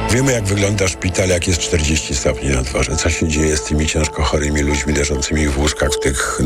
Wiemy, jak wygląda szpital, jak jest 40 stopni na dworze. Co się dzieje z tymi ciężko chorymi ludźmi leżącymi w łóżkach, w tych,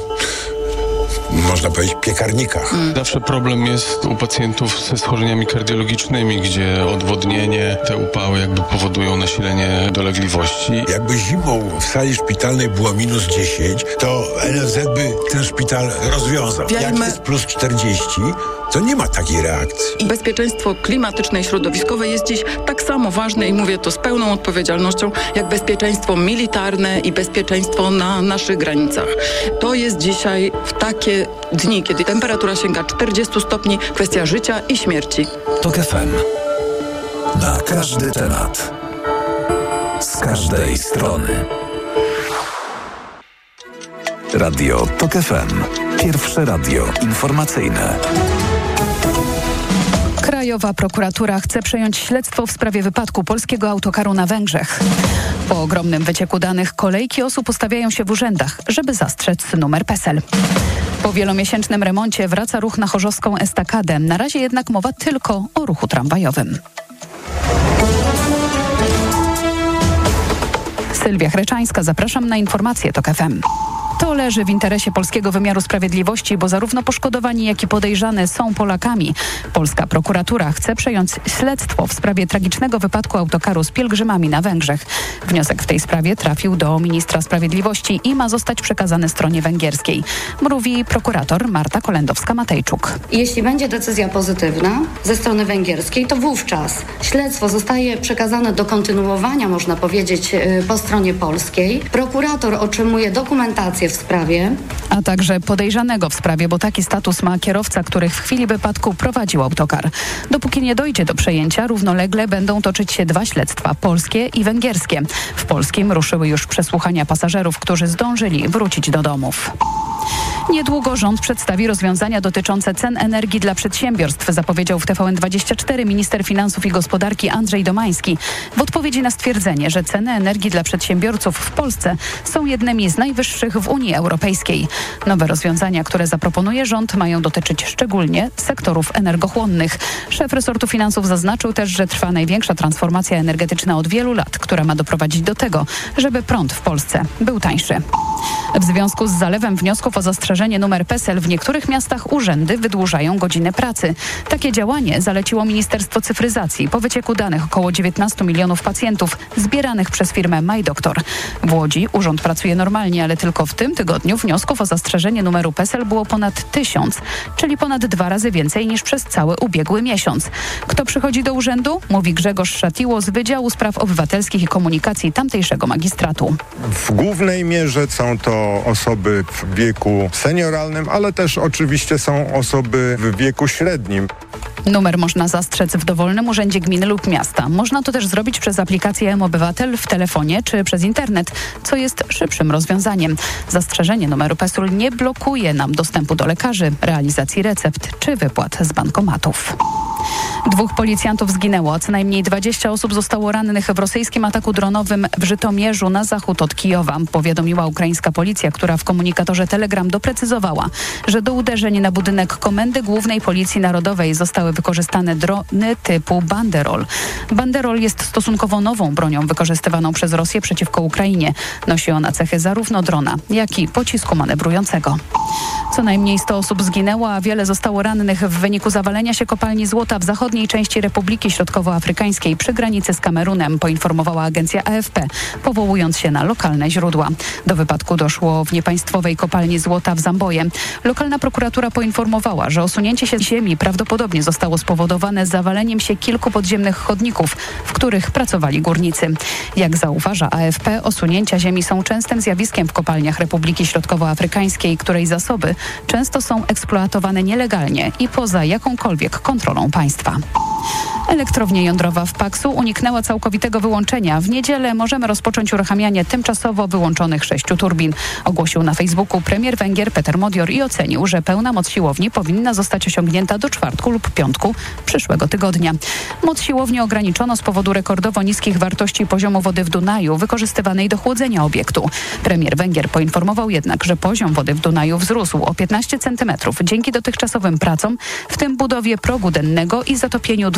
można powiedzieć, piekarnikach. Zawsze problem jest u pacjentów ze schorzeniami kardiologicznymi, gdzie odwodnienie, te upały jakby powodują nasilenie dolegliwości. Jakby zimą w sali szpitalnej było minus 10, to NFZ by ten szpital rozwiązał. Jak jest plus 40, to nie ma takiej reakcji. I bezpieczeństwo klimatyczne i środowiskowe jest dziś tak samo ważne i mówię to z pełną odpowiedzialnością, jak bezpieczeństwo militarne i bezpieczeństwo na naszych granicach. To jest dzisiaj w takie dni, kiedy temperatura sięga 40 stopni, kwestia życia i śmierci. TOK FM. Na każdy temat. Z każdej strony. Radio TOK FM. Pierwsze radio informacyjne. Krajowa prokuratura chce przejąć śledztwo w sprawie wypadku polskiego autokaru na Węgrzech. Po ogromnym wycieku danych kolejki osób ustawiają się w urzędach, żeby zastrzec numer PESEL. Po wielomiesięcznym remoncie wraca ruch na chorzowską estakadę. Na razie jednak mowa tylko o ruchu tramwajowym. Sylwia Chreczańska, zapraszam na informacje TOK FM. To leży w interesie polskiego wymiaru sprawiedliwości, bo zarówno poszkodowani, jak i podejrzane są Polakami. Polska prokuratura chce przejąć śledztwo w sprawie tragicznego wypadku autokaru z pielgrzymami na Węgrzech. Wniosek w tej sprawie trafił do ministra sprawiedliwości i ma zostać przekazany stronie węgierskiej. Mówi prokurator Marta Kolendowska-Matejczuk. Jeśli będzie decyzja pozytywna ze strony węgierskiej, to wówczas śledztwo zostaje przekazane do kontynuowania, można powiedzieć, po stronie polskiej. Prokurator otrzymuje dokumentację w sprawie. A także podejrzanego w sprawie, bo taki status ma kierowca, który w chwili wypadku prowadził autokar. Dopóki nie dojdzie do przejęcia, równolegle będą toczyć się dwa śledztwa, polskie i węgierskie. W polskim ruszyły już przesłuchania pasażerów, którzy zdążyli wrócić do domów. Niedługo rząd przedstawi rozwiązania dotyczące cen energii dla przedsiębiorstw, zapowiedział w TVN24 minister finansów i gospodarki Andrzej Domański. W odpowiedzi na stwierdzenie, że ceny energii dla przedsiębiorców w Polsce są jednymi z najwyższych w Unii Europejskiej. Nowe rozwiązania, które zaproponuje rząd, mają dotyczyć szczególnie sektorów energochłonnych. Szef resortu finansów zaznaczył też, że trwa największa transformacja energetyczna od wielu lat, która ma doprowadzić do tego, żeby prąd w Polsce był tańszy. W związku z zalewem wniosków o zastrzeżenie numer PESEL w niektórych miastach urzędy wydłużają godziny pracy. Takie działanie zaleciło Ministerstwo Cyfryzacji po wycieku danych około 19 milionów pacjentów zbieranych przez firmę MyDoktor. W Łodzi urząd pracuje normalnie, ale tylko w tym tygodniu wniosków o zastrzeżenie numeru PESEL było ponad 1000, czyli ponad 2 razy więcej niż przez cały ubiegły miesiąc. Kto przychodzi do urzędu? Mówi Grzegorz Szatiło z Wydziału Spraw Obywatelskich i Komunikacji tamtejszego magistratu. W głównej mierze są to osoby w wieku senioralnym, ale też oczywiście są osoby w wieku średnim. Numer można zastrzec w dowolnym urzędzie gminy lub miasta. Można to też zrobić przez aplikację mObywatel w telefonie czy przez internet, co jest szybszym rozwiązaniem. Zastrzeżenie numeru PESEL nie blokuje nam dostępu do lekarzy, realizacji recept czy wypłat z bankomatów. 2 policjantów zginęło, a co najmniej 20 osób zostało rannych w rosyjskim ataku dronowym w Żytomierzu na zachód od Kijowa. Powiadomiła ukraińska policja, która w komunikatorze Telegram doprecyzowała, że do uderzeń na budynek Komendy Głównej Policji Narodowej zostały wykorzystane drony typu Banderol. Banderol jest stosunkowo nową bronią wykorzystywaną przez Rosję przeciwko Ukrainie. Nosi ona cechy zarówno drona, jak i pocisku manewrującego. Co najmniej 100 osób zginęło, a wiele zostało rannych w wyniku zawalenia się kopalni złota w zachodniej części Republiki Środkowoafrykańskiej przy granicy z Kamerunem, poinformowała agencja AFP, powołując się na lokalne źródła. Do wypadku doszło w niepaństwowej kopalni złota w Zamboje. Lokalna prokuratura poinformowała, że osunięcie się z ziemi prawdopodobnie zostało spowodowane zawaleniem się kilku podziemnych chodników, w których pracowali górnicy. Jak zauważa AFP, osunięcia ziemi są częstym zjawiskiem w kopalniach Republiki Środkowoafrykańskiej, której zasoby często są eksploatowane nielegalnie i poza jakąkolwiek kontrolą państwa. Elektrownia jądrowa w Paksu uniknęła całkowitego wyłączenia. W niedzielę możemy rozpocząć uruchamianie tymczasowo wyłączonych 6 turbin. Ogłosił na Facebooku premier Węgier Peter Modior i ocenił, że pełna moc siłowni powinna zostać osiągnięta do czwartku lub piątku przyszłego tygodnia. Moc siłowni ograniczono z powodu rekordowo niskich wartości poziomu wody w Dunaju wykorzystywanej do chłodzenia obiektu. Premier Węgier poinformował jednak, że poziom wody w Dunaju wzrósł o 15 cm dzięki dotychczasowym pracom, w tym budowie progu dennego i zatopieniu 2 barek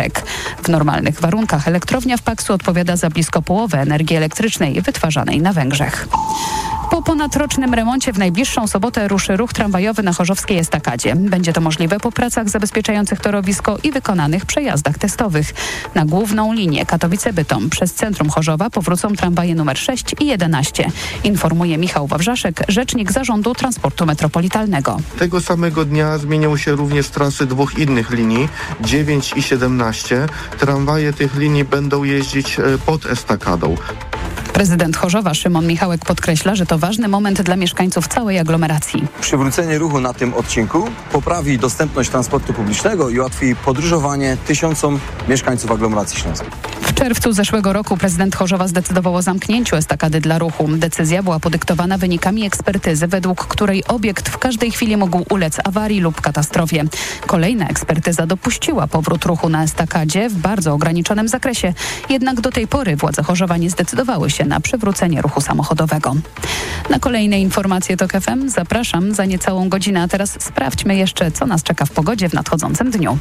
ładowarek. W normalnych warunkach elektrownia w Paksu odpowiada za blisko połowę energii elektrycznej wytwarzanej na Węgrzech. Po ponadrocznym remoncie w najbliższą sobotę ruszy ruch tramwajowy na chorzowskiej estakadzie. Będzie to możliwe po pracach zabezpieczających torowisko i wykonanych przejazdach testowych. Na główną linię Katowice-Bytom przez centrum Chorzowa powrócą tramwaje numer 6 i 11. Informuje Michał Wawrzaszek, rzecznik Zarządu Transportu Metropolitalnego. Tego samego dnia zmienią się również trasy dwóch innych linii, 9 i 17. Tramwaje tych linii będą jeździć pod estakadą. Prezydent Chorzowa Szymon Michałek podkreśla, że to ważny moment dla mieszkańców całej aglomeracji. Przywrócenie ruchu na tym odcinku poprawi dostępność transportu publicznego i ułatwi podróżowanie tysiącom mieszkańców aglomeracji śląskiej. W czerwcu zeszłego roku prezydent Chorzowa zdecydował o zamknięciu estakady dla ruchu. Decyzja była podyktowana wynikami ekspertyzy, według której obiekt w każdej chwili mógł ulec awarii lub katastrofie. Kolejna ekspertyza dopuściła powrót ruchu na estakadzie w bardzo ograniczonym zakresie. Jednak do tej pory władze Chorzowa nie zdecydowały się na przywrócenie ruchu samochodowego. Na kolejne informacje TOK FM zapraszam za niecałą godzinę, a teraz sprawdźmy jeszcze, co nas czeka w pogodzie w nadchodzącym dniu.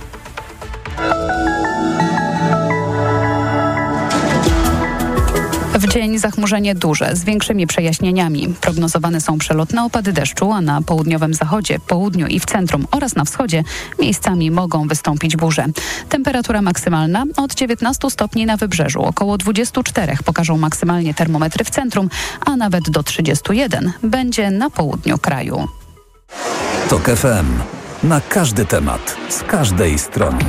W dzień zachmurzenie duże, z większymi przejaśnieniami. Prognozowane są przelotne opady deszczu, a na południowym zachodzie, południu i w centrum oraz na wschodzie miejscami mogą wystąpić burze. Temperatura maksymalna od 19 stopni na wybrzeżu, około 24 pokażą maksymalnie termometry w centrum, a nawet do 31 będzie na południu kraju. TOK FM. Na każdy temat, z każdej strony.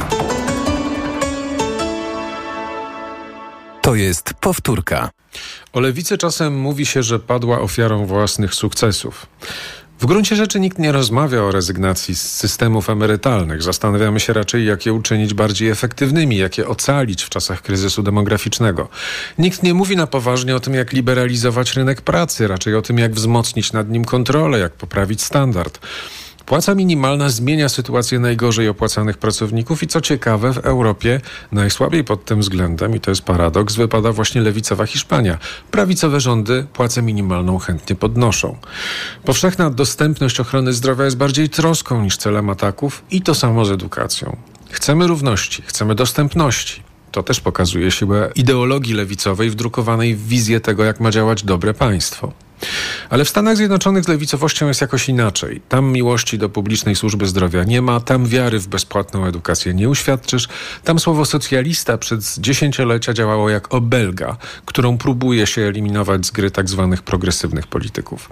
To jest powtórka. O lewicy czasem mówi się, że padła ofiarą własnych sukcesów. W gruncie rzeczy nikt nie rozmawia o rezygnacji z systemów emerytalnych. Zastanawiamy się raczej, jak je uczynić bardziej efektywnymi, jak je ocalić w czasach kryzysu demograficznego. Nikt nie mówi na poważnie o tym, jak liberalizować rynek pracy, raczej o tym, jak wzmocnić nad nim kontrolę, jak poprawić standard. Płaca minimalna zmienia sytuację najgorzej opłacanych pracowników i co ciekawe, w Europie najsłabiej pod tym względem, i to jest paradoks, wypada właśnie lewicowa Hiszpania. Prawicowe rządy płacę minimalną chętnie podnoszą. Powszechna dostępność ochrony zdrowia jest bardziej troską niż celem ataków i to samo z edukacją. Chcemy równości, chcemy dostępności. To też pokazuje siłę ideologii lewicowej wdrukowanej w wizję tego, jak ma działać dobre państwo. Ale w Stanach Zjednoczonych z lewicowością jest jakoś inaczej. Tam miłości do publicznej służby zdrowia nie ma, tam wiary w bezpłatną edukację nie uświadczysz, tam słowo socjalista przez dziesięciolecia działało jak obelga, którą próbuje się eliminować z gry tak zwanych progresywnych polityków.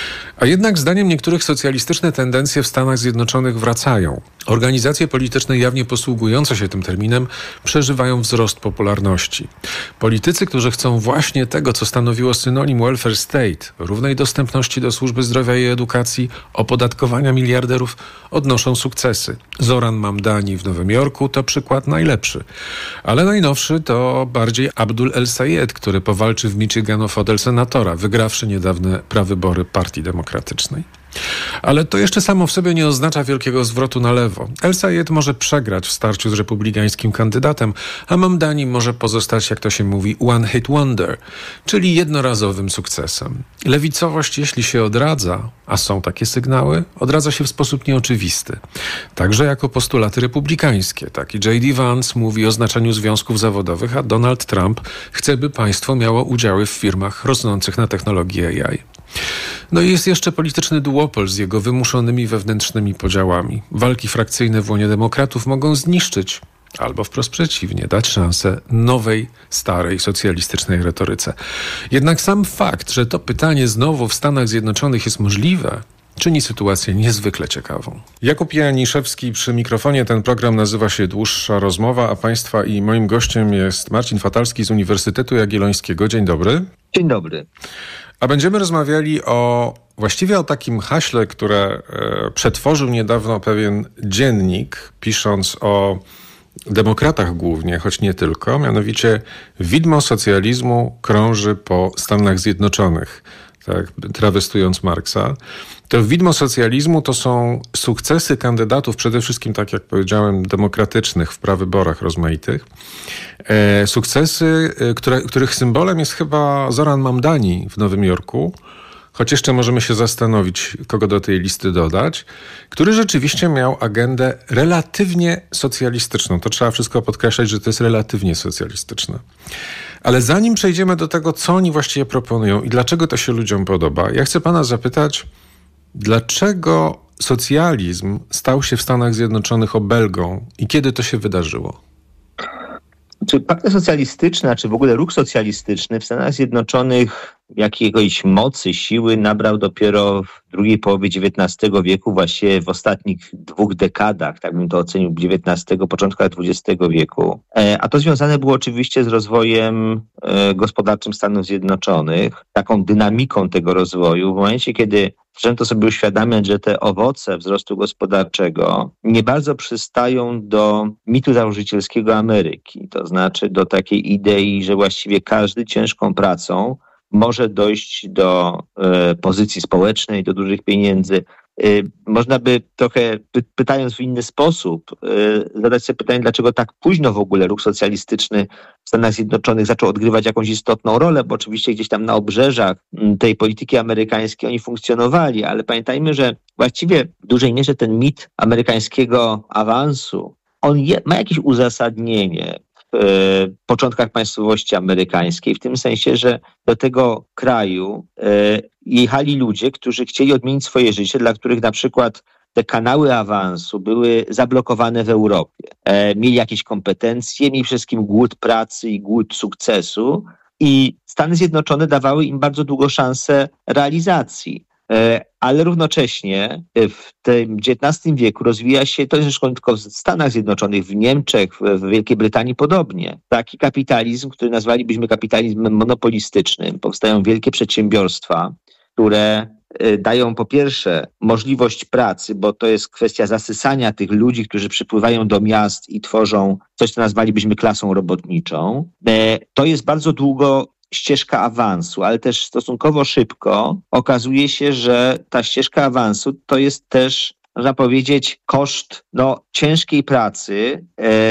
A jednak zdaniem niektórych socjalistyczne tendencje w Stanach Zjednoczonych wracają. Organizacje polityczne jawnie posługujące się tym terminem przeżywają wzrost popularności. Politycy, którzy chcą właśnie tego, co stanowiło synonim welfare state, równej dostępności do służby zdrowia i edukacji, opodatkowania miliarderów, odnoszą sukcesy. Zoran Mamdani w Nowym Jorku to przykład najlepszy. Ale najnowszy to bardziej Abdul El Sayed, który powalczy w Michigan o fotel senatora, wygrawszy niedawne prawybory Partii Demokratycznej. Ale to jeszcze samo w sobie nie oznacza wielkiego zwrotu na lewo. El Sayed może przegrać w starciu z republikańskim kandydatem, a Mamdani może pozostać, jak to się mówi, one hit wonder, czyli jednorazowym sukcesem. Lewicowość, jeśli się odradza, a są takie sygnały, odradza się w sposób nieoczywisty. Także jako postulaty republikańskie. Taki J.D. Vance mówi o znaczeniu związków zawodowych, a Donald Trump chce, by państwo miało udziały w firmach rosnących na technologii AI. No i jest jeszcze polityczny duopol z jego wymuszonymi wewnętrznymi podziałami. Walki frakcyjne w łonie demokratów mogą zniszczyć, albo wprost przeciwnie, dać szansę nowej, starej, socjalistycznej retoryce. Jednak sam fakt, że to pytanie znowu w Stanach Zjednoczonych jest możliwe, czyni sytuację niezwykle ciekawą. Jakub Janiszewski przy mikrofonie. Ten program nazywa się Dłuższa Rozmowa, a państwa i moim gościem jest Marcin Fatalski z Uniwersytetu Jagiellońskiego. Dzień dobry. Dzień dobry. A będziemy rozmawiali właściwie o takim haśle, które przetworzył niedawno pewien dziennik, pisząc o demokratach głównie, choć nie tylko. Mianowicie widmo socjalizmu krąży po Stanach Zjednoczonych, tak trawestując Marksa. To widmo socjalizmu to są sukcesy kandydatów, przede wszystkim, tak jak powiedziałem, demokratycznych w prawyborach rozmaitych. Sukcesy, których symbolem jest chyba Zoran Mamdani w Nowym Jorku, choć jeszcze możemy się zastanowić, kogo do tej listy dodać, który rzeczywiście miał agendę relatywnie socjalistyczną. To trzeba wszystko podkreślać, że to jest relatywnie socjalistyczne. Ale zanim przejdziemy do tego, co oni właściwie proponują i dlaczego to się ludziom podoba, ja chcę pana zapytać, dlaczego socjalizm stał się w Stanach Zjednoczonych obelgą i kiedy to się wydarzyło? Czy partia socjalistyczna, czy w ogóle ruch socjalistyczny w Stanach Zjednoczonych jakiejś mocy, siły nabrał dopiero w drugiej połowie XIX wieku, właściwie w ostatnich 2 dekadach, tak bym to ocenił, XIX, początku XX wieku. A to związane było oczywiście z rozwojem gospodarczym Stanów Zjednoczonych, taką dynamiką tego rozwoju. W momencie, kiedy zaczęto sobie uświadamiać, że te owoce wzrostu gospodarczego nie bardzo przystają do mitu założycielskiego Ameryki. To znaczy do takiej idei, że właściwie każdy ciężką pracą może dojść do pozycji społecznej, do dużych pieniędzy. Można by trochę, pytając w inny sposób, zadać sobie pytanie, dlaczego tak późno w ogóle ruch socjalistyczny w Stanach Zjednoczonych zaczął odgrywać jakąś istotną rolę, bo oczywiście gdzieś tam na obrzeżach tej polityki amerykańskiej oni funkcjonowali, ale pamiętajmy, że właściwie w dużej mierze ten mit amerykańskiego awansu, on ma jakieś uzasadnienie w początkach państwowości amerykańskiej, w tym sensie, że do tego kraju jechali ludzie, którzy chcieli odmienić swoje życie, dla których na przykład te kanały awansu były zablokowane w Europie. Mieli jakieś kompetencje, mieli przede wszystkim głód pracy i głód sukcesu i Stany Zjednoczone dawały im bardzo długo szansę realizacji. Ale równocześnie w tym XIX wieku rozwija się, to jest zresztą tylko w Stanach Zjednoczonych, w Niemczech, w Wielkiej Brytanii podobnie, taki kapitalizm, który nazwalibyśmy kapitalizmem monopolistycznym. Powstają wielkie przedsiębiorstwa, które dają po pierwsze możliwość pracy, bo to jest kwestia zasysania tych ludzi, którzy przypływają do miast i tworzą coś, co nazwalibyśmy klasą robotniczą. To jest bardzo długo ścieżka awansu, ale też stosunkowo szybko okazuje się, że ta ścieżka awansu to jest też, można powiedzieć, koszt ciężkiej pracy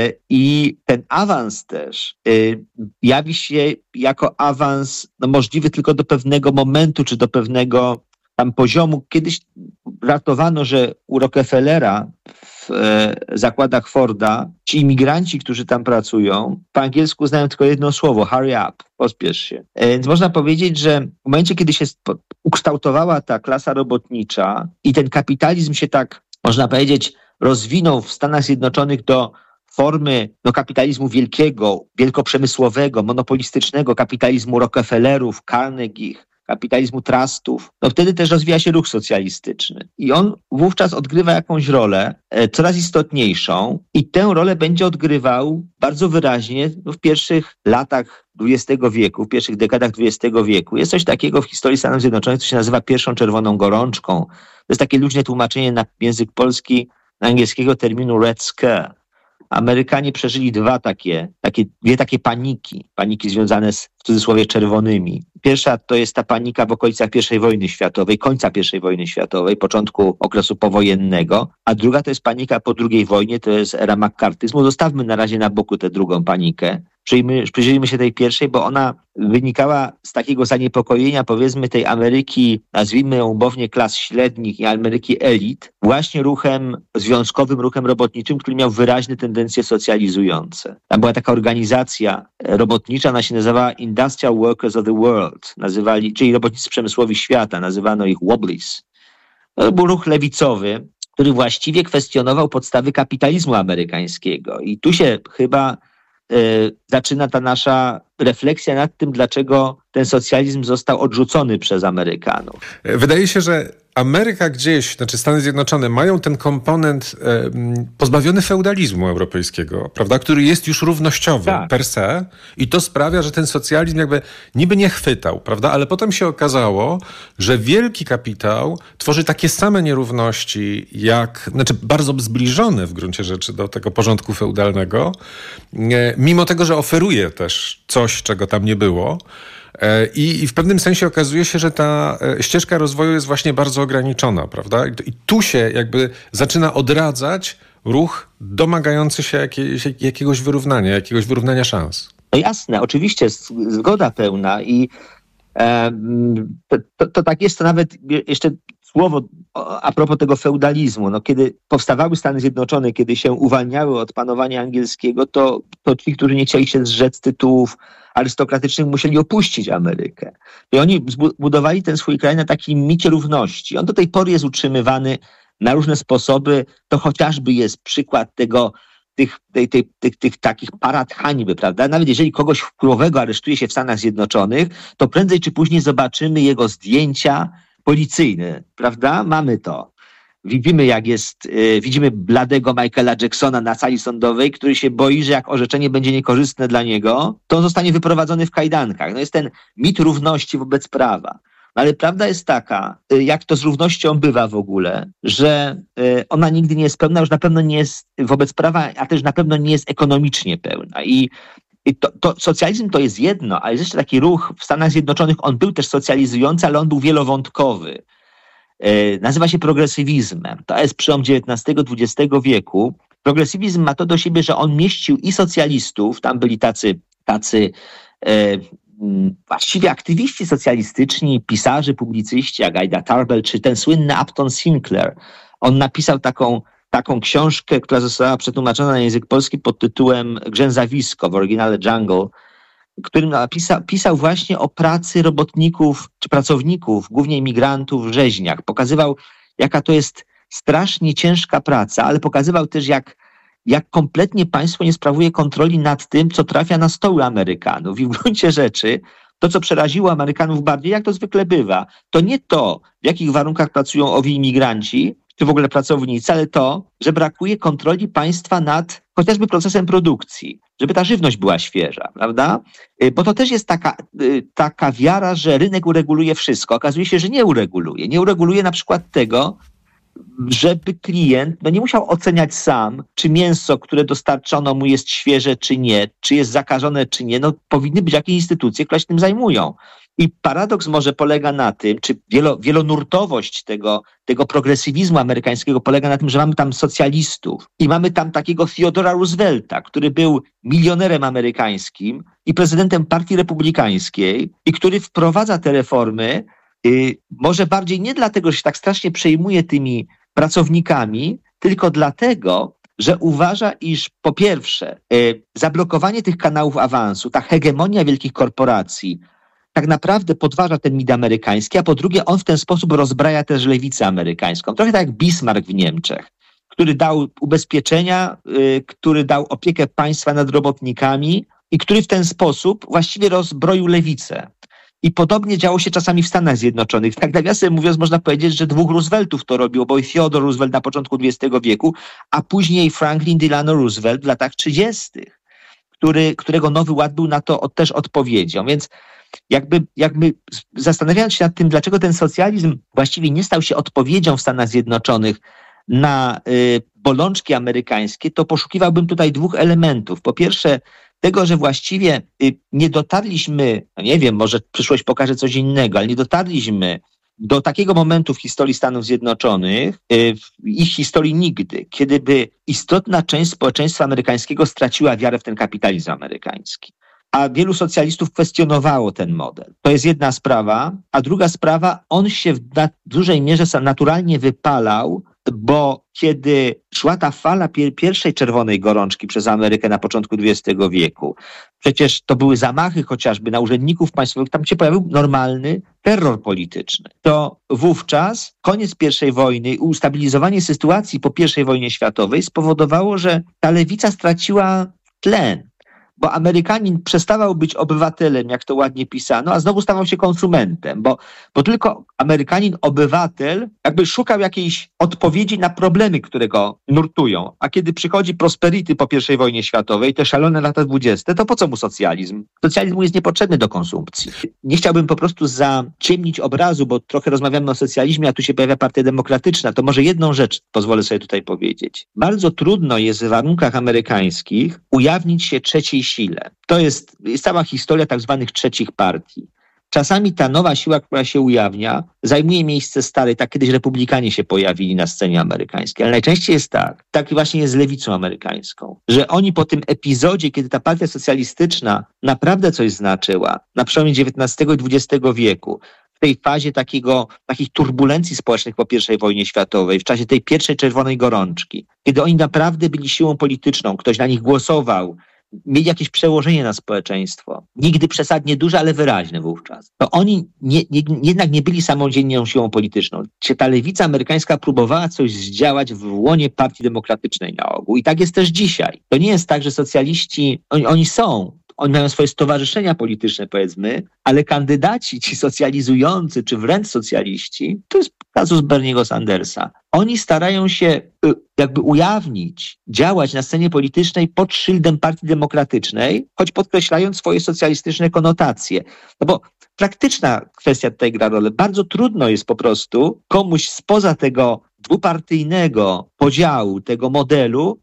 i ten awans też jawi się jako awans możliwy tylko do pewnego momentu, czy do pewnego tam poziomu. Kiedyś ratowano, że u Rockefellera w zakładach Forda ci imigranci, którzy tam pracują, po angielsku znają tylko jedno słowo, hurry up, pospiesz się. Więc można powiedzieć, że w momencie, kiedy się ukształtowała ta klasa robotnicza i ten kapitalizm się tak, można powiedzieć, rozwinął w Stanach Zjednoczonych do formy kapitalizmu wielkiego, wielkoprzemysłowego, monopolistycznego, kapitalizmu Rockefellerów, Carnegiech, kapitalizmu trustów, wtedy też rozwija się ruch socjalistyczny. I on wówczas odgrywa jakąś rolę coraz istotniejszą i tę rolę będzie odgrywał bardzo wyraźnie w pierwszych latach XX wieku, w pierwszych dekadach XX wieku. Jest coś takiego w historii Stanów Zjednoczonych, co się nazywa pierwszą czerwoną gorączką. To jest takie luźne tłumaczenie na język polski angielskiego terminu Red Scare. Amerykanie przeżyli dwie takie paniki związane z, w cudzysłowie, czerwonymi. Pierwsza to jest ta panika w okolicach I wojny światowej, końca I wojny światowej, początku okresu powojennego, a druga to jest panika po II wojnie, to jest era makkartyzmu. Zostawmy na razie na boku tę drugą panikę. Przyjrzyjmy się tej pierwszej, bo ona wynikała z takiego zaniepokojenia, powiedzmy, tej Ameryki, nazwijmy ją umownie klas średnich i Ameryki elit, właśnie ruchem związkowym, ruchem robotniczym, który miał wyraźne tendencje socjalizujące. Tam była taka organizacja robotnicza, ona się nazywała Industrial Workers of the World, czyli robotnicy przemysłowi świata, nazywano ich Wobblies. To był ruch lewicowy, który właściwie kwestionował podstawy kapitalizmu amerykańskiego. I tu się chyba zaczyna ta nasza refleksja nad tym, dlaczego ten socjalizm został odrzucony przez Amerykanów. Wydaje się, że Ameryka gdzieś, znaczy Stany Zjednoczone mają ten komponent pozbawiony feudalizmu europejskiego, prawda, który jest już równościowy per se i to sprawia, że ten socjalizm jakby niby nie chwytał, prawda, ale potem się okazało, że wielki kapitał tworzy takie same nierówności bardzo zbliżone w gruncie rzeczy do tego porządku feudalnego, mimo tego, że oferuje też coś, czego tam nie było. I w pewnym sensie okazuje się, że ta ścieżka rozwoju jest właśnie bardzo ograniczona, prawda? I tu się jakby zaczyna odradzać ruch domagający się jakiegoś wyrównania szans. No jasne, oczywiście, zgoda pełna i To tak jest, to nawet jeszcze słowo a propos tego feudalizmu. No, kiedy powstawały Stany Zjednoczone, kiedy się uwalniały od panowania angielskiego, to ci, którzy nie chcieli się zrzec tytułów arystokratycznych, musieli opuścić Amerykę. I oni zbudowali ten swój kraj na takim micie równości. On do tej pory jest utrzymywany na różne sposoby. To chociażby jest przykład tych takich parad hańby, prawda? Nawet jeżeli kogoś wpływowego aresztuje się w Stanach Zjednoczonych, to prędzej czy później zobaczymy jego zdjęcia policyjne, prawda? Mamy to. Widzimy bladego Michaela Jacksona na sali sądowej, który się boi, że jak orzeczenie będzie niekorzystne dla niego, to on zostanie wyprowadzony w kajdankach. No jest ten mit równości wobec prawa. Ale prawda jest taka, jak to z równością bywa w ogóle, że ona nigdy nie jest pełna, już na pewno nie jest wobec prawa, a też na pewno nie jest ekonomicznie pełna. I to socjalizm to jest jedno, ale jest jeszcze taki ruch w Stanach Zjednoczonych, on był też socjalizujący, ale on był wielowątkowy. Nazywa się progresywizmem. To jest przełom XIX-XX wieku. Progresywizm ma to do siebie, że on mieścił i socjalistów, tam byli tacy właściwie aktywiści socjalistyczni, pisarze, publicyści, jak Ida Tarbell, czy ten słynny Upton Sinclair. On napisał taką książkę, która została przetłumaczona na język polski pod tytułem Grzęzawisko, w oryginale Jungle, którym pisał właśnie o pracy robotników czy pracowników, głównie imigrantów w rzeźniach. Pokazywał, jaka to jest strasznie ciężka praca, ale pokazywał też, jak kompletnie państwo nie sprawuje kontroli nad tym, co trafia na stoły Amerykanów. I w gruncie rzeczy to, co przeraziło Amerykanów bardziej, jak to zwykle bywa, to nie to, w jakich warunkach pracują owi imigranci, czy w ogóle pracownicy, ale to, że brakuje kontroli państwa nad chociażby procesem produkcji, żeby ta żywność była świeża, prawda? Bo to też jest taka wiara, że rynek ureguluje wszystko. Okazuje się, że nie ureguluje. Nie ureguluje na przykład tego, żeby klient nie musiał oceniać sam, czy mięso, które dostarczono mu, jest świeże, czy nie, czy jest zakażone, czy nie. No, powinny być jakieś instytucje, które się tym zajmują. I paradoks może polega na tym, czy wielonurtowość tego progresywizmu amerykańskiego polega na tym, że mamy tam socjalistów i mamy tam takiego Theodora Roosevelta, który był milionerem amerykańskim i prezydentem Partii Republikańskiej i który wprowadza te reformy może bardziej nie dlatego, że się tak strasznie przejmuje tymi pracownikami, tylko dlatego, że uważa, iż po pierwsze zablokowanie tych kanałów awansu, ta hegemonia wielkich korporacji tak naprawdę podważa ten mit amerykański, a po drugie on w ten sposób rozbraja też lewicę amerykańską. Trochę tak jak Bismarck w Niemczech, który dał ubezpieczenia, który dał opiekę państwa nad robotnikami i który w ten sposób właściwie rozbroił lewicę. I podobnie działo się czasami w Stanach Zjednoczonych. Tak nawiasem mówiąc, można powiedzieć, że dwóch Rooseveltów to robiło, bo i Theodore Roosevelt na początku XX wieku, a później Franklin Delano Roosevelt w latach 30., którego Nowy Ład był na to też odpowiedzią. Więc jakby zastanawiając się nad tym, dlaczego ten socjalizm właściwie nie stał się odpowiedzią w Stanach Zjednoczonych na bolączki amerykańskie, to poszukiwałbym tutaj dwóch elementów. Po pierwsze, tego, że właściwie nie dotarliśmy, nie wiem, może przyszłość pokaże coś innego, ale nie dotarliśmy do takiego momentu w historii Stanów Zjednoczonych, w ich historii nigdy, kiedy by istotna część społeczeństwa amerykańskiego straciła wiarę w ten kapitalizm amerykański. A wielu socjalistów kwestionowało ten model. To jest jedna sprawa. A druga sprawa, on się w dużej mierze naturalnie wypalał, bo kiedy szła ta fala pierwszej czerwonej gorączki przez Amerykę na początku XX wieku, przecież to były zamachy chociażby na urzędników państwowych, tam się pojawił normalny terror polityczny. To wówczas koniec I wojny i ustabilizowanie sytuacji po I wojnie światowej spowodowało, że ta lewica straciła tlen. Bo Amerykanin przestawał być obywatelem, jak to ładnie pisano, a znowu stawał się konsumentem, bo tylko Amerykanin, obywatel, jakby szukał jakiejś odpowiedzi na problemy, które go nurtują. A kiedy przychodzi prosperity po I wojnie światowej, te szalone lata 20, to po co mu socjalizm? Socjalizm mu jest niepotrzebny do konsumpcji. Nie chciałbym po prostu zaciemnić obrazu, bo trochę rozmawiamy o socjalizmie, a tu się pojawia Partia Demokratyczna. To może jedną rzecz pozwolę sobie tutaj powiedzieć. Bardzo trudno jest w warunkach amerykańskich ujawnić się trzeciej sile. To jest cała historia tak zwanych trzecich partii. czasami ta nowa siła, która się ujawnia, zajmuje miejsce starej. Tak kiedyś republikanie się pojawili na scenie amerykańskiej, ale najczęściej jest tak właśnie jest z lewicą amerykańską, że oni po tym epizodzie, kiedy ta partia socjalistyczna naprawdę coś znaczyła, na przełomie XIX i XX wieku, w tej fazie takich turbulencji społecznych po I wojnie światowej, w czasie tej pierwszej czerwonej gorączki, kiedy oni naprawdę byli siłą polityczną, ktoś na nich głosował, mieli jakieś przełożenie na społeczeństwo. Nigdy przesadnie duże, ale wyraźne wówczas. To oni jednak nie byli samodzielną siłą polityczną. Ta lewica amerykańska próbowała coś zdziałać w łonie Partii Demokratycznej na ogół. I tak jest też dzisiaj. To nie jest tak, że socjaliści, oni mają swoje stowarzyszenia polityczne, powiedzmy, ale kandydaci, ci socjalizujący, czy wręcz socjaliści, to jest kazus Berniego Sandersa. Oni starają się jakby ujawnić, działać na scenie politycznej pod szyldem Partii Demokratycznej, choć podkreślając swoje socjalistyczne konotacje. No bo praktyczna kwestia tutaj gra rolę. Bardzo trudno jest po prostu komuś spoza tego dwupartyjnego podziału, tego modelu,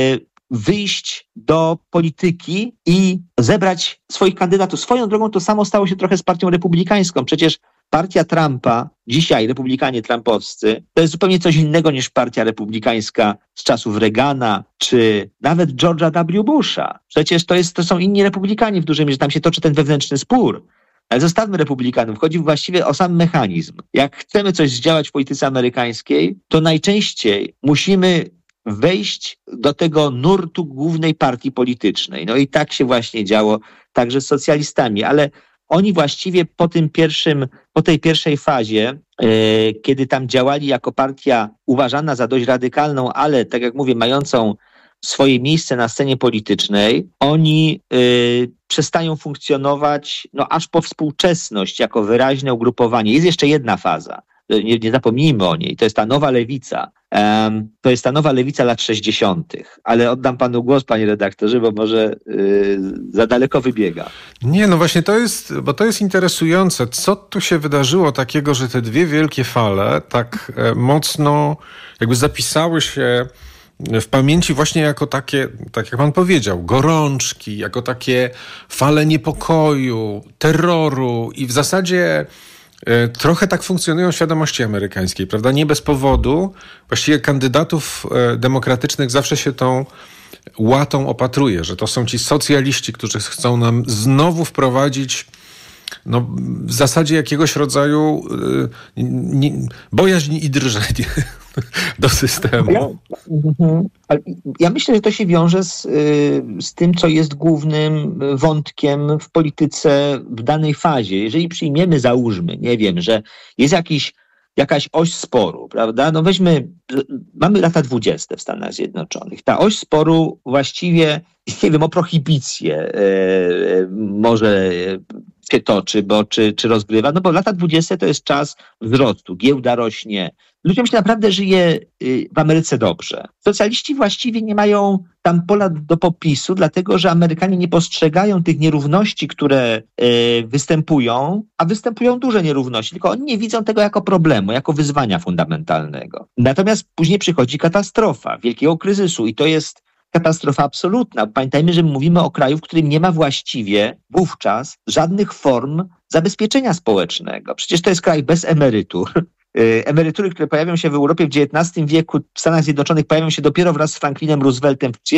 wyjść do polityki i zebrać swoich kandydatów. Swoją drogą to samo stało się trochę z partią republikańską. Przecież partia Trumpa, dzisiaj republikanie trumpowscy, to jest zupełnie coś innego niż partia republikańska z czasów Reagana, czy nawet George'a W. Busha. Przecież to są inni republikanie w dużej mierze, tam się toczy ten wewnętrzny spór. Ale zostawmy republikanów, chodzi właściwie o sam mechanizm. Jak chcemy coś zdziałać w polityce amerykańskiej, to najczęściej musimy wejść do tego nurtu głównej partii politycznej. No i tak się właśnie działo także z socjalistami, ale oni właściwie po tej pierwszej fazie, kiedy tam działali jako partia uważana za dość radykalną, ale tak jak mówię, mającą swoje miejsce na scenie politycznej, oni przestają funkcjonować aż po współczesność jako wyraźne ugrupowanie. Jest jeszcze jedna faza. Nie zapomnijmy o niej. To jest ta nowa lewica. To jest ta nowa lewica lat 60. Ale oddam panu głos, panie redaktorze, bo może za daleko wybiega. Nie, no właśnie to jest interesujące. Co tu się wydarzyło takiego, że te dwie wielkie fale tak mocno jakby zapisały się w pamięci właśnie jako takie, tak jak pan powiedział, gorączki, jako takie fale niepokoju, terroru i w zasadzie trochę tak funkcjonują świadomości amerykańskiej, prawda? Nie bez powodu. Właściwie kandydatów demokratycznych zawsze się tą łatą opatruje, że to są ci socjaliści, którzy chcą nam znowu wprowadzić w zasadzie jakiegoś rodzaju bojaźń i drżenie do systemu. Ja myślę, że to się wiąże z tym, co jest głównym wątkiem w polityce w danej fazie. Jeżeli przyjmiemy, załóżmy, nie wiem, że jest jakaś oś sporu, prawda? Mamy lata 20 w Stanach Zjednoczonych. Ta oś sporu właściwie, nie wiem, o prohibicję może się toczy, czy rozgrywa, bo lata 20 to jest czas wzrostu, giełda rośnie. Ludziom się naprawdę żyje w Ameryce dobrze. Socjaliści właściwie nie mają tam pola do popisu, dlatego że Amerykanie nie postrzegają tych nierówności, które występują, a występują duże nierówności, tylko oni nie widzą tego jako problemu, jako wyzwania fundamentalnego. Natomiast później przychodzi katastrofa wielkiego kryzysu i to jest katastrofa absolutna. Pamiętajmy, że mówimy o kraju, w którym nie ma właściwie wówczas żadnych form zabezpieczenia społecznego. Przecież to jest kraj bez emerytur. Emerytury, które pojawią się w Europie w XIX wieku, w Stanach Zjednoczonych pojawią się dopiero wraz z Franklinem Rooseveltem w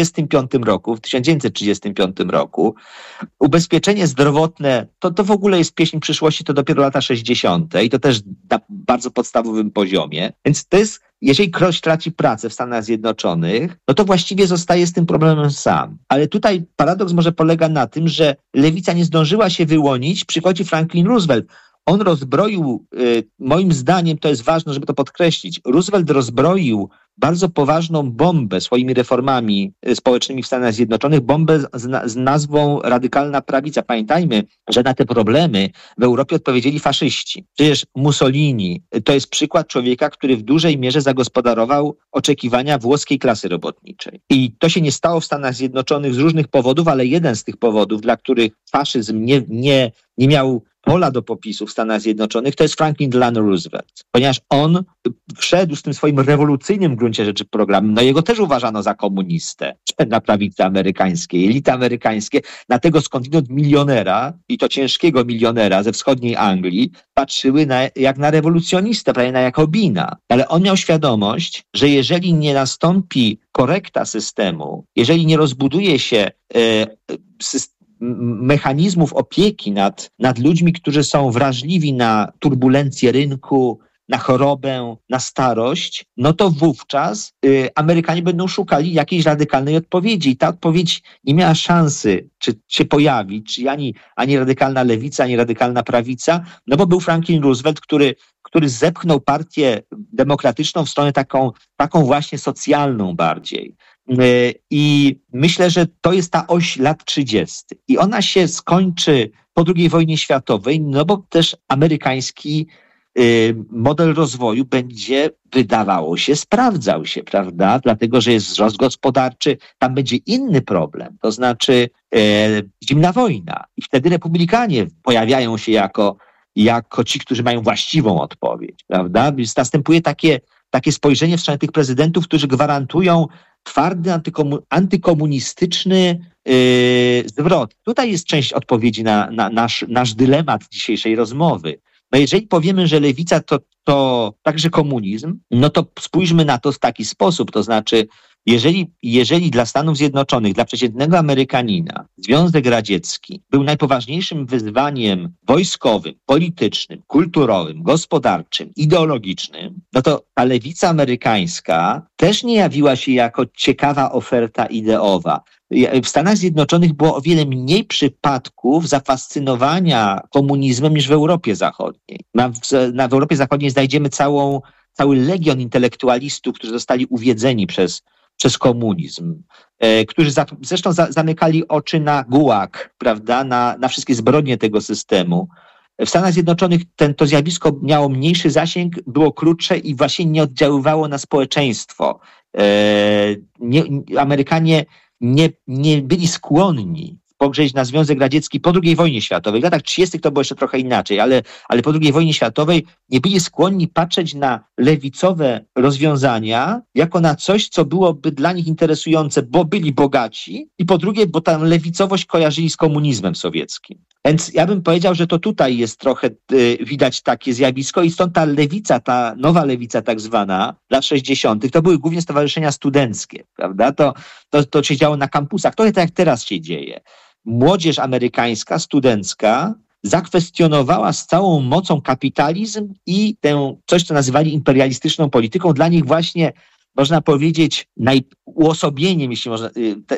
1935 roku. Ubezpieczenie zdrowotne, to w ogóle jest pieśń przyszłości, to dopiero lata 60. i to też na bardzo podstawowym poziomie. Więc to jest, jeżeli ktoś traci pracę w Stanach Zjednoczonych, to właściwie zostaje z tym problemem sam. Ale tutaj paradoks może polega na tym, że lewica nie zdążyła się wyłonić, przychodzi Franklin Roosevelt. On rozbroił, moim zdaniem to jest ważne, żeby to podkreślić, Roosevelt rozbroił bardzo poważną bombę swoimi reformami społecznymi w Stanach Zjednoczonych, bombę z nazwą radykalna prawica. Pamiętajmy, że na te problemy w Europie odpowiedzieli faszyści. Przecież Mussolini to jest przykład człowieka, który w dużej mierze zagospodarował oczekiwania włoskiej klasy robotniczej. I to się nie stało w Stanach Zjednoczonych z różnych powodów, ale jeden z tych powodów, dla których faszyzm nie miał pola do popisu w Stanach Zjednoczonych, to jest Franklin Delano Roosevelt. Ponieważ on wszedł z tym swoim rewolucyjnym w gruncie rzeczy programem, no jego też uważano za komunistę na prawicy amerykańskiej, elity amerykańskie, na tego skądinąd milionera, i to ciężkiego milionera ze wschodniej Anglii, patrzyły jak na rewolucjonistę, prawie na Jakobina. Ale on miał świadomość, że jeżeli nie nastąpi korekta systemu, jeżeli nie rozbuduje się mechanizmów opieki nad ludźmi, którzy są wrażliwi na turbulencje rynku, na chorobę, na starość, no to wówczas Amerykanie będą szukali jakiejś radykalnej odpowiedzi. I ta odpowiedź nie miała szansy się pojawić, czyli ani radykalna lewica, ani radykalna prawica, no bo był Franklin Roosevelt, który zepchnął partię demokratyczną w stronę taką właśnie socjalną bardziej. I myślę, że to jest ta oś lat 30. I ona się skończy po II wojnie światowej, no bo też amerykański model rozwoju będzie, wydawało się, sprawdzał się, prawda? Dlatego, że jest wzrost gospodarczy, tam będzie inny problem, to znaczy zimna wojna. I wtedy republikanie pojawiają się jako ci, którzy mają właściwą odpowiedź, prawda? Więc następuje takie spojrzenie w stronę tych prezydentów, którzy gwarantują twardy, antykomunistyczny zwrot. Tutaj jest część odpowiedzi na nasz dylemat dzisiejszej rozmowy. No jeżeli powiemy, że lewica to także komunizm, no to spójrzmy na to w taki sposób, to znaczy jeżeli dla Stanów Zjednoczonych, dla przeciętnego Amerykanina Związek Radziecki był najpoważniejszym wyzwaniem wojskowym, politycznym, kulturowym, gospodarczym, ideologicznym, no to ta lewica amerykańska też nie jawiła się jako ciekawa oferta ideowa. W Stanach Zjednoczonych było o wiele mniej przypadków zafascynowania komunizmem niż w Europie Zachodniej. W Europie Zachodniej znajdziemy cały legion intelektualistów, którzy zostali uwiedzeni przez komunizm, którzy zresztą zamykali oczy na gułag, prawda, na wszystkie zbrodnie tego systemu. W Stanach Zjednoczonych to zjawisko miało mniejszy zasięg, było krótsze i właśnie nie oddziaływało na społeczeństwo. Amerykanie nie byli skłonni spojrzeć na Związek Radziecki po II wojnie światowej. W latach 30. to było jeszcze trochę inaczej, ale po II wojnie światowej nie byli skłonni patrzeć na lewicowe rozwiązania jako na coś, co byłoby dla nich interesujące, bo byli bogaci, i po drugie, bo tę lewicowość kojarzyli z komunizmem sowieckim. Więc ja bym powiedział, że to tutaj jest trochę widać takie zjawisko i stąd ta lewica, ta nowa lewica tak zwana, lat 60., to były głównie stowarzyszenia studenckie, prawda? To się działo na kampusach, to jest tak jak teraz się dzieje. Młodzież amerykańska, studencka zakwestionowała z całą mocą kapitalizm i coś, co nazywali imperialistyczną polityką. Dla nich właśnie, można powiedzieć, uosobieniem, jeśli można,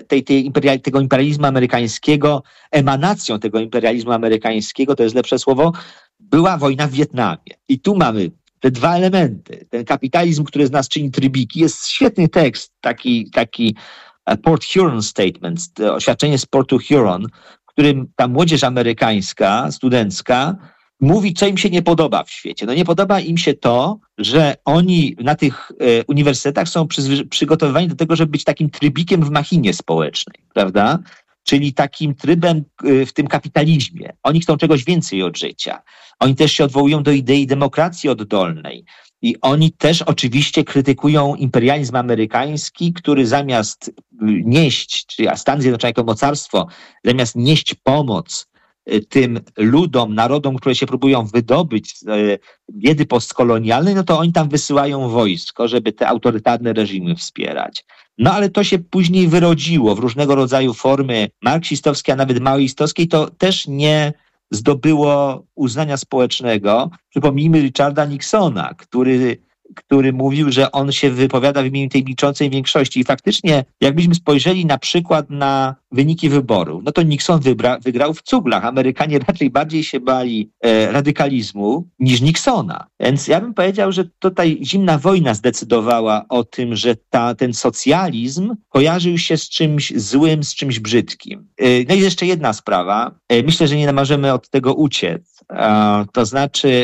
tego imperializmu amerykańskiego, emanacją tego imperializmu amerykańskiego, to jest lepsze słowo, była wojna w Wietnamie. I tu mamy te dwa elementy. Ten kapitalizm, który z nas czyni trybiki. Jest świetny tekst, taki Port Huron Statement, oświadczenie z Portu Huron, w którym ta młodzież amerykańska, studencka, mówi, co im się nie podoba w świecie. No nie podoba im się to, że oni na tych uniwersytetach są przygotowywani do tego, żeby być takim trybikiem w machinie społecznej, prawda? Czyli takim trybem w tym kapitalizmie. Oni chcą czegoś więcej od życia. Oni też się odwołują do idei demokracji oddolnej. I oni też oczywiście krytykują imperializm amerykański, który zamiast nieść, czyli Stany Zjednoczone jako mocarstwo, zamiast nieść pomoc tym ludom, narodom, które się próbują wydobyć z biedy postkolonialnej, no to oni tam wysyłają wojsko, żeby te autorytarne reżimy wspierać. No ale to się później wyrodziło w różnego rodzaju formy marksistowskie, a nawet maoistowskie, i to też nie zdobyło uznania społecznego. Przypomnijmy Richarda Nixona, który mówił, że on się wypowiada w imieniu tej milczącej większości. I faktycznie, jakbyśmy spojrzeli na przykład na wyniki wyborów, no to Nixon wygrał w cuglach. Amerykanie raczej bardziej się bali radykalizmu niż Nixona. Więc ja bym powiedział, że tutaj zimna wojna zdecydowała o tym, że ten socjalizm kojarzył się z czymś złym, z czymś brzydkim. No i jeszcze jedna sprawa. Myślę, że nie możemy od tego uciec. To znaczy,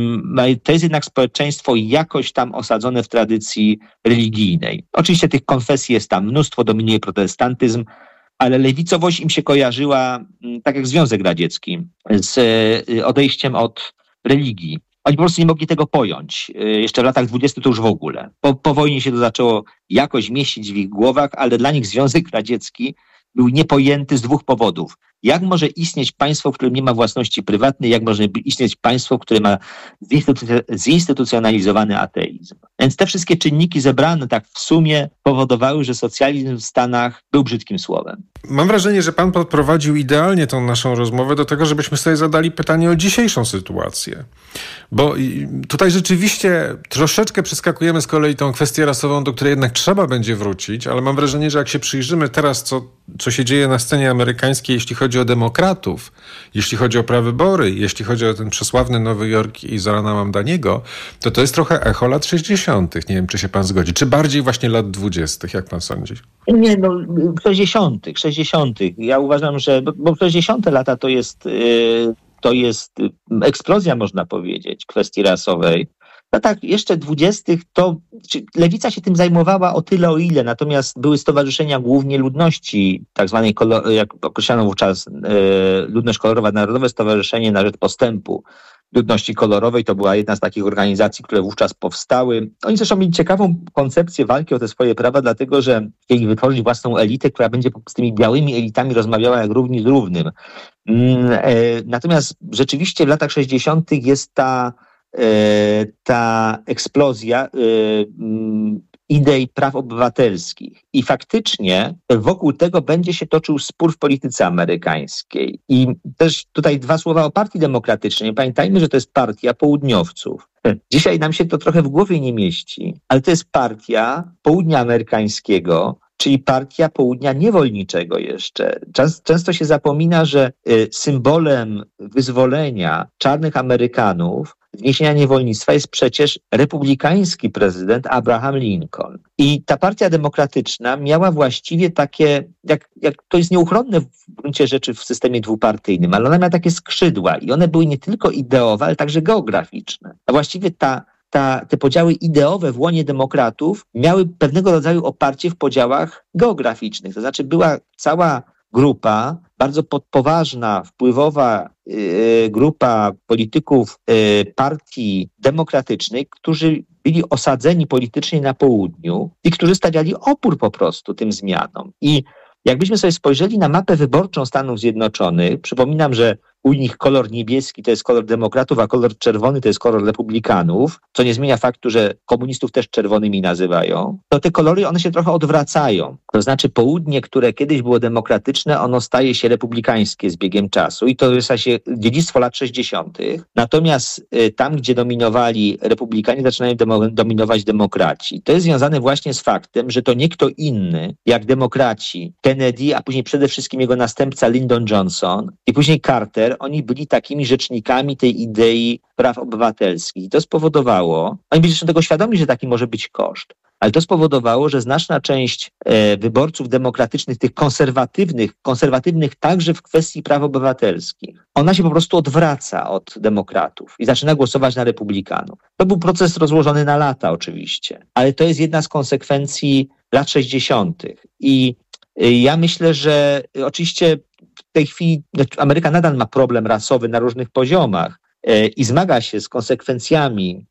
to jest jednak społeczeństwo jakoś tam osadzone w tradycji religijnej. Oczywiście tych konfesji jest tam mnóstwo, dominuje protestantyzm, ale lewicowość im się kojarzyła, tak jak Związek Radziecki, z odejściem od religii. Oni po prostu nie mogli tego pojąć. Jeszcze w latach 20 to już w ogóle. Po wojnie się to zaczęło jakoś mieścić w ich głowach, ale dla nich Związek Radziecki był niepojęty z dwóch powodów. Jak może istnieć państwo, w którym nie ma własności prywatnej, jak może istnieć państwo, które ma zinstytucjonalizowany ateizm. Więc te wszystkie czynniki zebrane tak w sumie powodowały, że socjalizm w Stanach był brzydkim słowem. Mam wrażenie, że pan podprowadził idealnie tą naszą rozmowę do tego, żebyśmy sobie zadali pytanie o dzisiejszą sytuację. Bo tutaj rzeczywiście troszeczkę przeskakujemy z kolei tą kwestię rasową, do której jednak trzeba będzie wrócić, ale mam wrażenie, że jak się przyjrzymy teraz, co się dzieje na scenie amerykańskiej, jeśli chodzi o demokratów, jeśli chodzi o prawybory, jeśli chodzi o ten przesławny Nowy Jork i Zorana Mamdaniego, to jest trochę echo lat 60. Nie wiem, czy się pan zgodzi. Czy bardziej właśnie lat 20. Jak pan sądzi? Nie, 60. Ja uważam, że bo 60. lata to jest eksplozja, można powiedzieć, kwestii rasowej. W latach jeszcze 20. lewica się tym zajmowała o tyle, o ile, natomiast były stowarzyszenia głównie ludności, tak zwanej, jak określano wówczas, Ludność Kolorowa, Narodowe Stowarzyszenie na Rzecz Postępu Ludności Kolorowej. To była jedna z takich organizacji, które wówczas powstały. Oni zresztą mieli ciekawą koncepcję walki o te swoje prawa, dlatego że chcieli wytworzyć własną elitę, która będzie z tymi białymi elitami rozmawiała jak równi z równym. Natomiast rzeczywiście w latach 60. jest ta eksplozja idei praw obywatelskich. I faktycznie wokół tego będzie się toczył spór w polityce amerykańskiej. I też tutaj dwa słowa o Partii Demokratycznej. Pamiętajmy, że to jest partia południowców. Dzisiaj nam się to trochę w głowie nie mieści, ale to jest partia południa amerykańskiego, czyli partia południa niewolniczego jeszcze. Często się zapomina, że symbolem wyzwolenia czarnych Amerykanów, zniesienia niewolnictwa jest przecież republikański prezydent Abraham Lincoln. I ta partia demokratyczna miała właściwie takie, jak to jest nieuchronne w gruncie rzeczy w systemie dwupartyjnym, ale ona miała takie skrzydła i one były nie tylko ideowe, ale także geograficzne. A właściwie te podziały ideowe w łonie demokratów miały pewnego rodzaju oparcie w podziałach geograficznych. To znaczy była cała grupa, bardzo poważna, wpływowa grupa polityków partii demokratycznej, którzy byli osadzeni politycznie na południu i którzy stawiali opór po prostu tym zmianom. I jakbyśmy sobie spojrzeli na mapę wyborczą Stanów Zjednoczonych, przypominam, że u nich kolor niebieski to jest kolor demokratów, a kolor czerwony to jest kolor republikanów, co nie zmienia faktu, że komunistów też czerwonymi nazywają, to te kolory, one się trochę odwracają. To znaczy południe, które kiedyś było demokratyczne, ono staje się republikańskie z biegiem czasu i to jest właśnie dziedzictwo lat 60. Natomiast tam, gdzie dominowali republikanie, zaczynają dominować demokraci. To jest związane właśnie z faktem, że to nie kto inny, jak demokraci, Kennedy, a później przede wszystkim jego następca Lyndon Johnson i później Carter, oni byli takimi rzecznikami tej idei praw obywatelskich. I to spowodowało, oni byli zresztą tego świadomi, że taki może być koszt, ale to spowodowało, że znaczna część wyborców demokratycznych, tych konserwatywnych także w kwestii praw obywatelskich, ona się po prostu odwraca od demokratów i zaczyna głosować na republikanów. To był proces rozłożony na lata oczywiście, ale to jest jedna z konsekwencji lat 60. I ja myślę, że oczywiście w tej chwili Ameryka nadal ma problem rasowy na różnych poziomach i zmaga się z konsekwencjami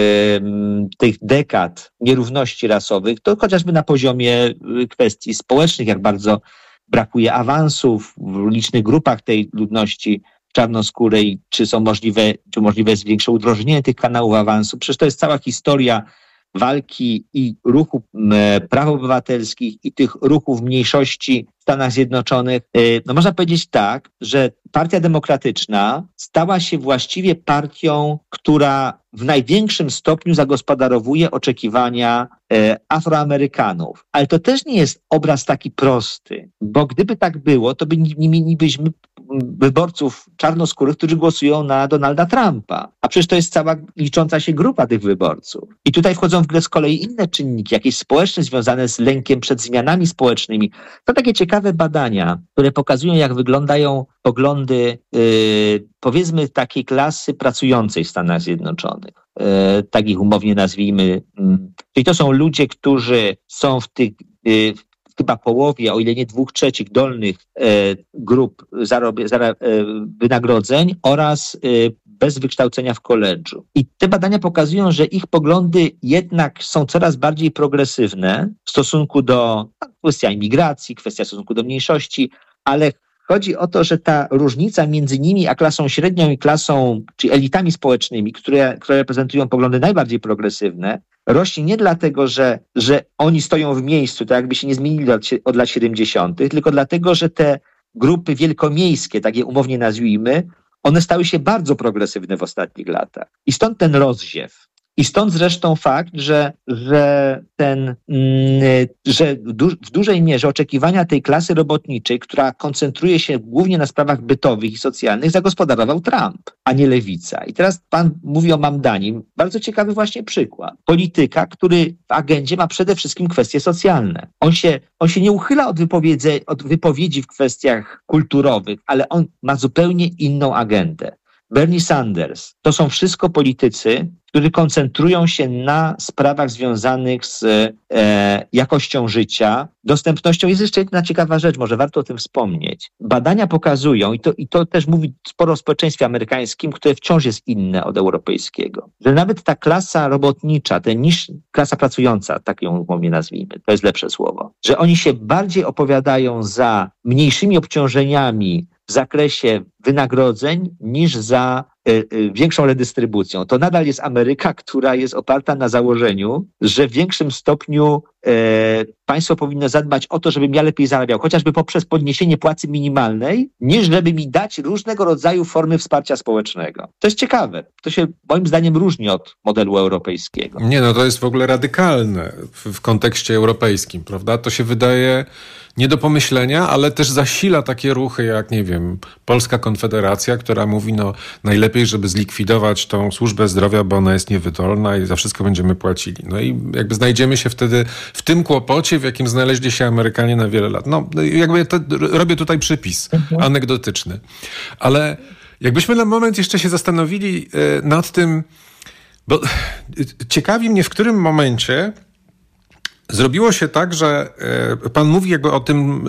tych dekad nierówności rasowych, to chociażby na poziomie kwestii społecznych, jak bardzo brakuje awansów w licznych grupach tej ludności czarnoskórej, czy możliwe jest większe udrożnienie tych kanałów awansu. Przecież to jest cała historia walki i ruchu praw obywatelskich i tych ruchów mniejszości w Stanach Zjednoczonych. No można powiedzieć tak, że Partia Demokratyczna stała się właściwie partią, która w największym stopniu zagospodarowuje oczekiwania Afroamerykanów. Ale to też nie jest obraz taki prosty, bo gdyby tak było, to nie mielibyśmy wyborców czarnoskórych, którzy głosują na Donalda Trumpa. A przecież to jest cała licząca się grupa tych wyborców. I tutaj wchodzą w grę z kolei inne czynniki, jakieś społeczne związane z lękiem przed zmianami społecznymi. To takie ciekawe badania, które pokazują, jak wyglądają poglądy, powiedzmy, takiej klasy pracującej w Stanach Zjednoczonych. Tak ich umownie nazwijmy. Czyli to są ludzie, którzy są w chyba połowie, o ile nie 2/3 dolnych grup wynagrodzeń oraz bez wykształcenia w koledżu. I te badania pokazują, że ich poglądy jednak są coraz bardziej progresywne w stosunku do kwestia imigracji, kwestia stosunku do mniejszości, ale chodzi o to, że ta różnica między nimi a klasą średnią i klasą, czy elitami społecznymi, które reprezentują poglądy najbardziej progresywne, rośnie nie dlatego, że oni stoją w miejscu, tak jakby się nie zmienili od lat 70., tylko dlatego, że te grupy wielkomiejskie, tak je umownie nazwijmy, one stały się bardzo progresywne w ostatnich latach. I stąd ten rozziew. I stąd zresztą fakt, że w dużej mierze oczekiwania tej klasy robotniczej, która koncentruje się głównie na sprawach bytowych i socjalnych, zagospodarował Trump, a nie lewica. I teraz pan mówi o Mamdanim. Bardzo ciekawy właśnie przykład. Polityka, który w agendzie ma przede wszystkim kwestie socjalne. On się nie uchyla od wypowiedzi w kwestiach kulturowych, ale on ma zupełnie inną agendę. Bernie Sanders to są wszystko politycy, którzy koncentrują się na sprawach związanych z jakością życia, dostępnością. Jest jeszcze jedna ciekawa rzecz, może warto o tym wspomnieć. Badania pokazują, i to też mówi sporo o społeczeństwie amerykańskim, które wciąż jest inne od europejskiego, że nawet ta klasa robotnicza, klasa pracująca, tak ją umownie nazwijmy, to jest lepsze słowo, że oni się bardziej opowiadają za mniejszymi obciążeniami w zakresie wynagrodzeń niż za większą redystrybucją. To nadal jest Ameryka, która jest oparta na założeniu, że w większym stopniu państwo powinno zadbać o to, żebym ja lepiej zarabiał, chociażby poprzez podniesienie płacy minimalnej, niż żeby mi dać różnego rodzaju formy wsparcia społecznego. To jest ciekawe. To się moim zdaniem różni od modelu europejskiego. Nie, no to jest w ogóle radykalne w kontekście europejskim, prawda? To się wydaje nie do pomyślenia, ale też zasila takie ruchy jak, nie wiem, Polska Konfederacja, która mówi, no najlepiej, żeby zlikwidować tą służbę zdrowia, bo ona jest niewydolna i za wszystko będziemy płacili. No i jakby znajdziemy się wtedy w tym kłopocie, w jakim znaleźli się Amerykanie na wiele lat. No jakby robię tutaj przypis anegdotyczny. Ale jakbyśmy na moment jeszcze się zastanowili nad tym, bo ciekawi mnie, w którym momencie zrobiło się tak, że pan mówi jakby o tym,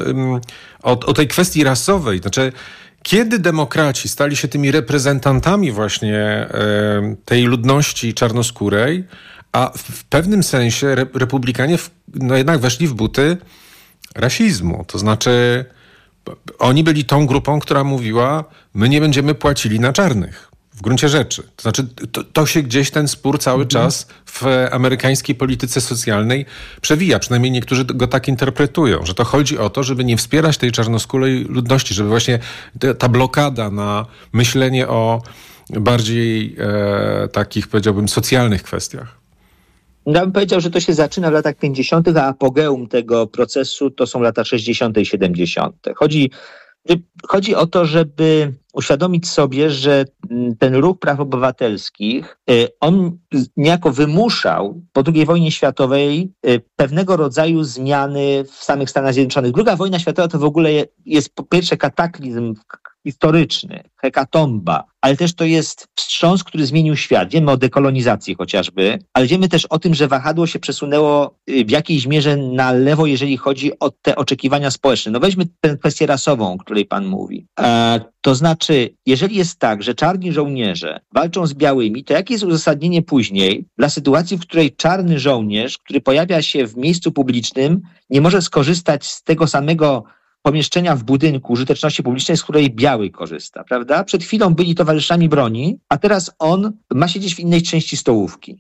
o tej kwestii rasowej. Znaczy, kiedy demokraci stali się tymi reprezentantami właśnie tej ludności czarnoskórej, a w pewnym sensie republikanie jednak weszli w buty rasizmu. To znaczy, oni byli tą grupą, która mówiła, my nie będziemy płacili na czarnych. W gruncie rzeczy. To znaczy, to się gdzieś ten spór cały czas w amerykańskiej polityce socjalnej przewija. Przynajmniej niektórzy go tak interpretują, że to chodzi o to, żeby nie wspierać tej czarnoskórej ludności, żeby właśnie ta blokada na myślenie o bardziej takich, powiedziałbym, socjalnych kwestiach. Ja bym powiedział, że to się zaczyna w latach 50., a apogeum tego procesu to są lata 60. i 70. Chodzi o to, żeby uświadomić sobie, że ten ruch praw obywatelskich, on niejako wymuszał po II wojnie światowej pewnego rodzaju zmiany w samych Stanach Zjednoczonych. II wojna światowa to w ogóle jest po pierwsze kataklizm historyczny, hekatomba, ale też to jest wstrząs, który zmienił świat. Wiemy o dekolonizacji chociażby, ale wiemy też o tym, że wahadło się przesunęło w jakiejś mierze na lewo, jeżeli chodzi o te oczekiwania społeczne. No weźmy tę kwestię rasową, o której pan mówi. To znaczy, jeżeli jest tak, że czarni żołnierze walczą z białymi, to jakie jest uzasadnienie później dla sytuacji, w której czarny żołnierz, który pojawia się w miejscu publicznym, nie może skorzystać z tego samego pomieszczenia w budynku użyteczności publicznej, z której biały korzysta, prawda? Przed chwilą byli towarzyszami broni, a teraz on ma siedzieć w innej części stołówki.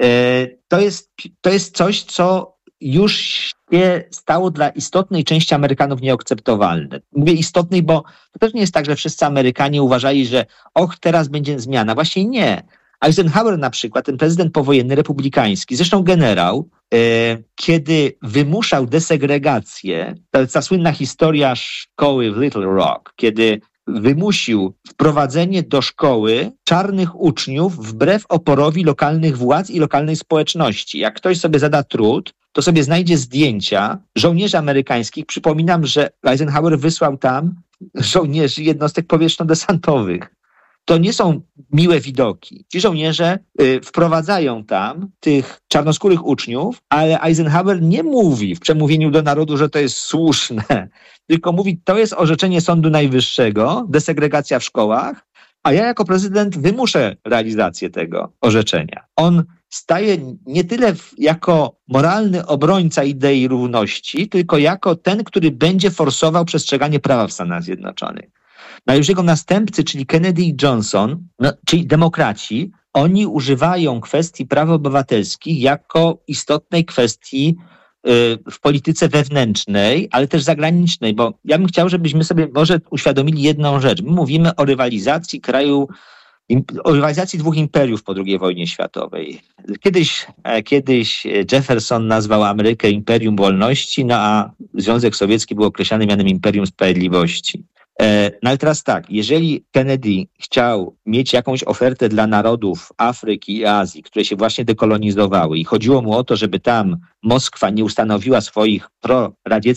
To jest coś, co już się stało dla istotnej części Amerykanów nieakceptowalne. Mówię istotnej, bo to też nie jest tak, że wszyscy Amerykanie uważali, że teraz będzie zmiana. Właśnie nie. Eisenhower na przykład, ten prezydent powojenny republikański, zresztą generał, kiedy wymuszał desegregację, to jest ta słynna historia szkoły w Little Rock, kiedy wymusił wprowadzenie do szkoły czarnych uczniów wbrew oporowi lokalnych władz i lokalnej społeczności. Jak ktoś sobie zada trud, to sobie znajdzie zdjęcia żołnierzy amerykańskich. Przypominam, że Eisenhower wysłał tam żołnierzy jednostek powietrzno-desantowych. to nie są miłe widoki. Ci żołnierze wprowadzają tam tych czarnoskórych uczniów, ale Eisenhower nie mówi w przemówieniu do narodu, że to jest słuszne, tylko mówi, to jest orzeczenie Sądu Najwyższego, desegregacja w szkołach, a ja jako prezydent wymuszę realizację tego orzeczenia. On staje nie tyle jako moralny obrońca idei równości, tylko jako ten, który będzie forsował przestrzeganie prawa w Stanach Zjednoczonych. No już jego następcy, czyli Kennedy i Johnson, czyli demokraci, oni używają kwestii praw obywatelskich jako istotnej kwestii w polityce wewnętrznej, ale też zagranicznej, bo ja bym chciał, żebyśmy sobie może uświadomili jedną rzecz. My mówimy o rywalizacji o rywalizacji dwóch imperiów po II wojnie światowej. Kiedyś Jefferson nazwał Amerykę Imperium Wolności, a Związek Sowiecki był określany mianem Imperium Sprawiedliwości. No ale teraz tak, jeżeli Kennedy chciał mieć jakąś ofertę dla narodów Afryki i Azji, które się właśnie dekolonizowały i chodziło mu o to, żeby tam Moskwa nie ustanowiła swoich proradzieckich